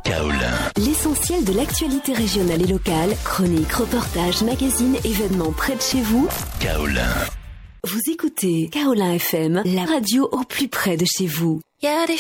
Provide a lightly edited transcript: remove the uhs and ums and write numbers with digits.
Kaolin. L'essentiel de l'actualité régionale et locale, chroniques, reportages, magazines, événements près de chez vous. Kaolin. Vous écoutez Kaolin FM, la radio au plus près de chez vous. Il y a des